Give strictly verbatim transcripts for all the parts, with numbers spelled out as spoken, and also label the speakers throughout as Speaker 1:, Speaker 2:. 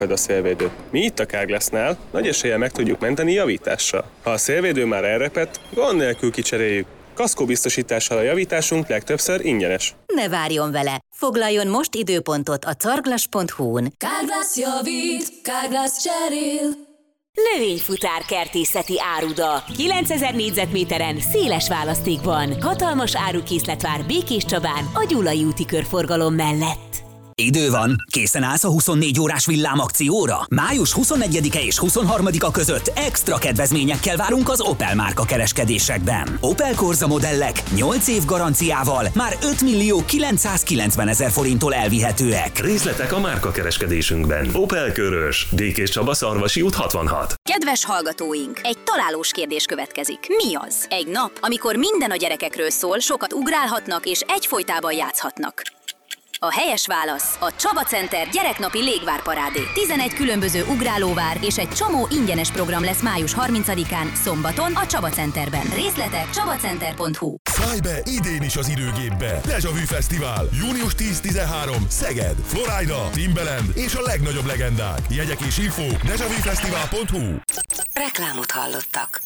Speaker 1: a szélvédő. Mi itt a Carglassnál nagy eséllyel meg tudjuk menteni javítással. Ha a szélvédő már elrepett, gond nélkül kicseréljük. Kaszkóbiztosítással a javításunk legtöbbször ingyenes.
Speaker 2: Ne várjon vele! Foglaljon most időpontot a carglass pont hu-n.
Speaker 3: Carglass javít, Carglass cserél.
Speaker 4: Növényfutár kertészeti áruda. kilencezer négyzetméteren széles választékban. Hatalmas árukészlet vár Békés Csabán a Gyulai úti körforgalom mellett.
Speaker 5: Idő van, készen állsz a huszonnégy órás villámakcióra? május huszonnegyedike és huszonharmadika között extra kedvezményekkel várunk az Opel márka kereskedésekben. Opel Corsa modellek nyolc év garanciával már öt millió kilencszázkilencvenezer forinttól elvihetőek.
Speaker 6: Részletek a márka kereskedésünkben. Opel Körös, Békés Csaba, Szarvasi út hatvanhat.
Speaker 2: Kedves hallgatóink, egy találós kérdés következik. Mi az? Egy nap, amikor minden a gyerekekről szól, sokat ugrálhatnak és egyfolytában játszhatnak. A helyes válasz a Csaba Center gyereknapi légvárparádé. tizenegy különböző ugrálóvár és egy csomó ingyenes program lesz május harmincadikán, szombaton a Csaba Centerben. Részletek csabacenter pont hu.
Speaker 7: Szállj be idén is az időgépbe! Deja Vu Fesztivál, június tíz-tizenhárom, Szeged, Florida, Timbaland és a legnagyobb legendák. Jegyek és info deja vu fesztivál pont hu.
Speaker 4: Reklámot hallottak.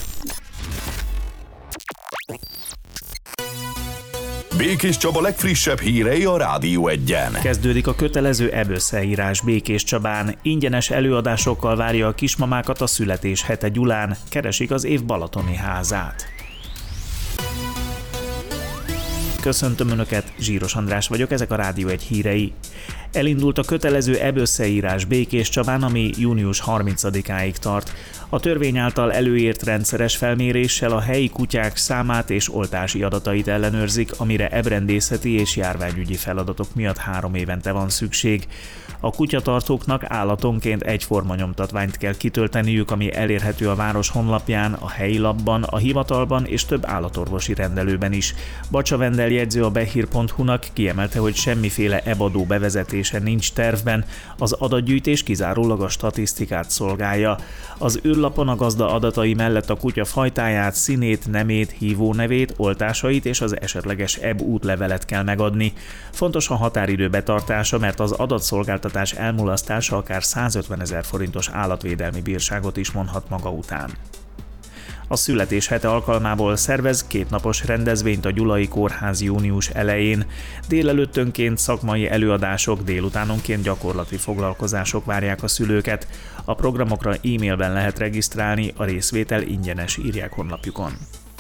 Speaker 7: Békés Csaba legfrissebb hírei a Rádió egyen.
Speaker 8: Kezdődik a kötelező E B összeírás Békés Csabán. Ingyenes előadásokkal várja a kismamákat a születés hete Gyulán. Keresik az év balatoni házát. Köszöntöm Önöket, Zsíros András vagyok, ezek a Rádió egy hírei. Elindult a kötelező E B összeírás Békés Csabán, ami június harmincadikáig tart. A törvény által előírt rendszeres felméréssel a helyi kutyák számát és oltási adatait ellenőrzik, amire ebrendészeti és járványügyi feladatok miatt három évente van szükség. A kutyatartóknak állatonként egyforma nyomtatványt kell kitölteniük, ami elérhető a város honlapján, a helyi labban, a hivatalban és több állatorvosi rendelőben is. Bacsa Vendel jegyző a behír pont hu-nak kiemelte, hogy semmiféle E B adó bevezetése nincs tervben, az adatgyűjtés kizárólag a statisztikát szolgálja. Az űrlapon a gazda adatai mellett a kutya fajtáját, színét, nemét, hívónevét, oltásait és az esetleges E B útlevelet kell megadni. Fontos a határidő betartása, mert az adatszolgáltatás elmulasztása akár százötvenezer forintos állatvédelmi bírságot is mondhat maga után. A születés hete alkalmából szervez kétnapos rendezvényt a Gyulai Kórház június elején. Délelőttönként szakmai előadások, délutánonként gyakorlati foglalkozások várják a szülőket. A programokra e-mailben lehet regisztrálni, a részvétel ingyenes, írják honlapjukon.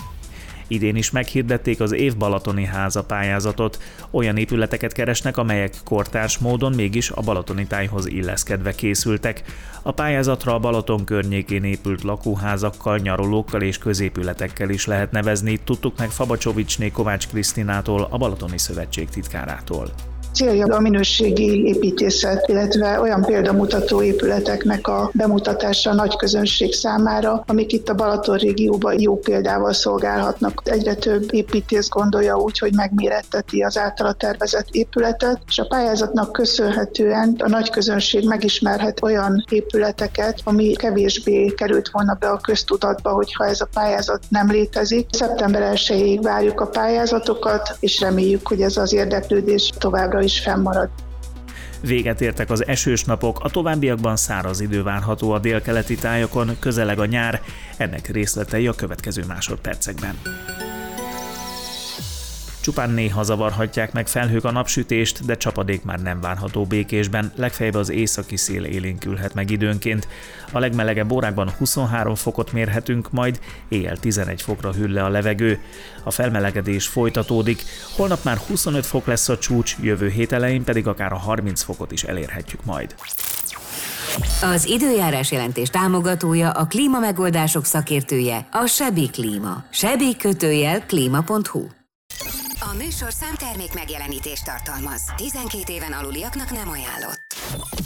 Speaker 8: Idén is meghirdették az év balatoni háza pályázatot. Olyan épületeket keresnek, amelyek kortárs módon mégis a balatoni tájhoz illeszkedve készültek. A pályázatra a Balaton környékén épült lakóházakkal, nyaralókkal és középületekkel is lehet nevezni, tudtuk meg Fabacsovicsné Kovács Krisztinától, a Balatoni Szövetség titkárától.
Speaker 9: Célja a minőségi építészet, illetve olyan példamutató épületeknek a bemutatása a nagy közönség számára, amik itt a Balaton régióban jó példával szolgálhatnak. Egyre több építész gondolja úgy, hogy megméretteti az általa tervezett épületet, és a pályázatnak köszönhetően a nagy közönség megismerhet olyan épületeket, ami kevésbé került volna be a köztudatba, hogyha ez a pályázat nem létezik. szeptember elsejéig várjuk a pályázatokat, és reméljük, hogy ez az érdeklődés továbbra is fennmarad.
Speaker 8: Véget értek az esős napok, a továbbiakban száraz idő várható a délkeleti tájakon, közeleg a nyár, ennek részletei a következő másodpercekben. Csupán néha zavarhatják meg felhők a napsütést, de csapadék már nem várható Békésben, legfeljebb az északi szél élénkülhet meg időnként. A legmelegebb órákban huszonhárom fokot mérhetünk, majd éjjel tizenegy fokra hűl le a levegő. A felmelegedés folytatódik, holnap már huszonöt fok lesz a csúcs, jövő hét elején pedig akár a harminc fokot is elérhetjük majd.
Speaker 4: Az időjárás jelentés támogatója, a klímamegoldások szakértője, a Sebi Klíma. Sebi kötőjel klíma pont hu.
Speaker 10: A műsor számtermék megjelenítést tartalmaz. tizenkét éven aluliaknak nem ajánlott.